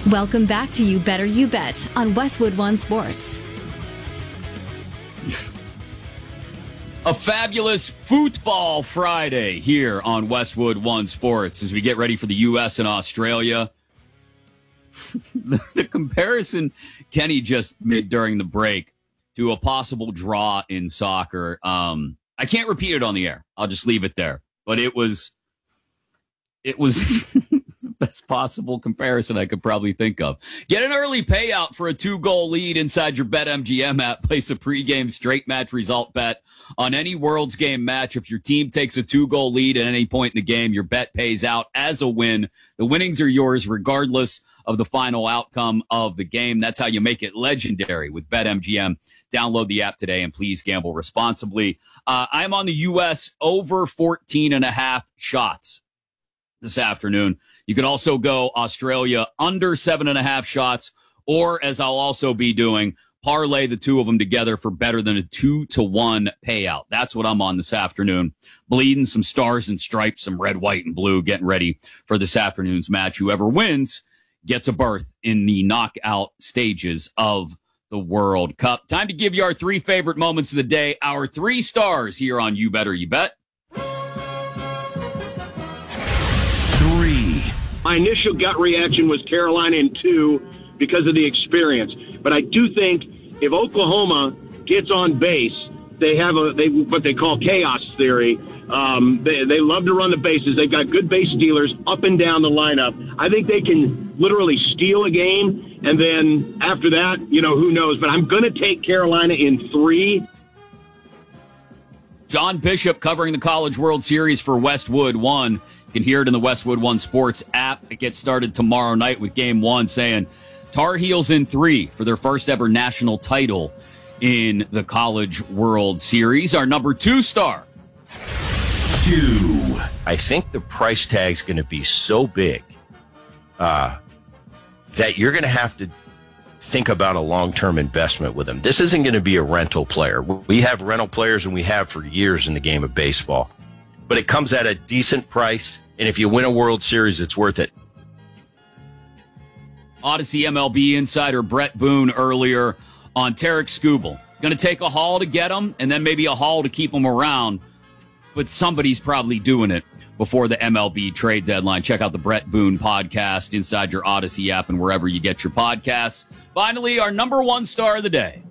Welcome back to You Better You Bet on Westwood One Sports. A fabulous football Friday here on Westwood One Sports as we get ready for the U.S. and Australia. The comparison Kenny just made during the break to a possible draw in soccer. I can't repeat it on the air. I'll just leave it there. But it was the best possible comparison I could probably think of. Get an early payout for a 2-goal lead inside your BetMGM app. Place a pregame straight match result bet on any World's Game match. If your team takes a 2-goal lead at any point in the game, your bet pays out as a win. The winnings are yours regardless of the final outcome of the game. That's how you make it legendary with BetMGM. Download the app today and please gamble responsibly. I'm on the U.S. over 14.5 shots this afternoon. You could also go Australia under 7.5 shots, or as I'll also be doing, parlay the two of them together for better than a 2-to-1 payout. That's what I'm on this afternoon. Bleeding some stars and stripes, some red, white, and blue, getting ready for this afternoon's match. Whoever wins gets a berth in the knockout stages of the World Cup. Time to give you our 3 favorite moments of the day, our 3 stars here on You Better You Bet. My initial gut reaction was Carolina in 2 because of the experience. But I do think if Oklahoma gets on base, they have what they call chaos theory. They love to run the bases. They've got good base stealers up and down the lineup. I think they can literally steal a game, and then after that, who knows. But I'm going to take Carolina in 3. John Bishop covering the College World Series for Westwood One. You can hear it in the Westwood One Sports app. It gets started tomorrow night with Game 1, saying Tar Heels in 3 for their first ever national title in the College World Series. Our number 2 star. 2. I think the price tag's going to be so big that you're going to have to think about a long-term investment with him. This isn't going to be a rental player. We have rental players, and we have for years in the game of baseball. But it comes at a decent price, and if you win a World Series, it's worth it. Odyssey MLB insider Brett Boone earlier on Tarek Skubal. Going to take a haul to get him, and then maybe a haul to keep him around. But somebody's probably doing it before the MLB trade deadline. Check out the Brett Boone podcast inside your Odyssey app and wherever you get your podcasts. Finally, our number 1 star of the day.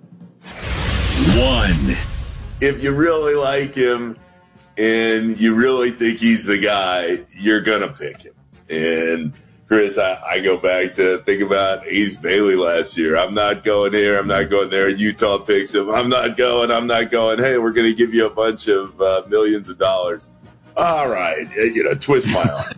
1. If you really like him and you really think he's the guy, you're going to pick him. And Chris, I go back to think about Ace Bailey last year. I'm not going here. I'm not going there. Utah picks him. I'm not going. Hey, we're going to give you a bunch of millions of dollars. All right. Twist my arm.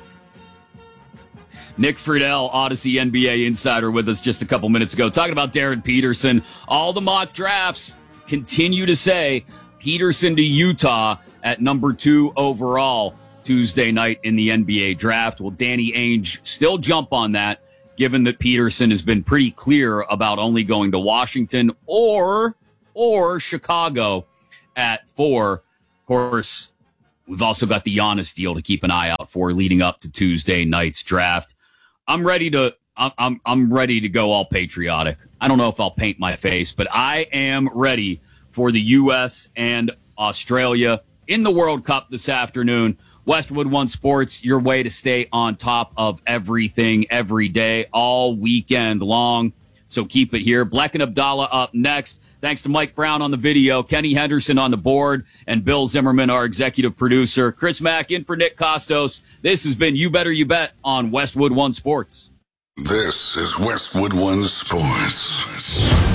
Nick Friedel, Odyssey NBA insider, with us just a couple minutes ago, talking about Darren Peterson. All the mock drafts continue to say Peterson to Utah at number 2 overall Tuesday night in the NBA draft. Will Danny Ainge still jump on that, given that Peterson has been pretty clear about only going to Washington or Chicago at 4? Of course, we've also got the Giannis deal to keep an eye out for leading up to Tuesday night's draft. I'm ready to go all patriotic. I don't know if I'll paint my face, but I am ready for the U.S. and Australia in the World Cup this afternoon. Westwood One Sports, your way to stay on top of everything every day, all weekend long. So keep it here. Bleck and Abdallah up next. Thanks to Mike Brown on the video, Kenny Henderson on the board, and Bill Zimmerman, our executive producer. Chris Mack in for Nick Costos. This has been You Better You Bet on Westwood One Sports. This is Westwood One Sports.